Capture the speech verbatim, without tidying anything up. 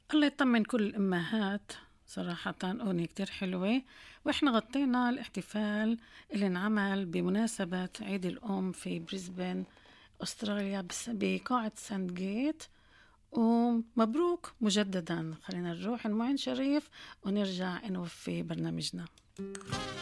الله يطمن كل الأمهات. صراحة أغنية كتير حلوة. وإحنا غطينا الاحتفال اللي انعمل بمناسبة عيد الأم في بريسبن أستراليا بس- بقاعة ساند جيت. ومبروك مجددا. خلينا نروح المعين شريف ونرجع نوفي برنامجنا.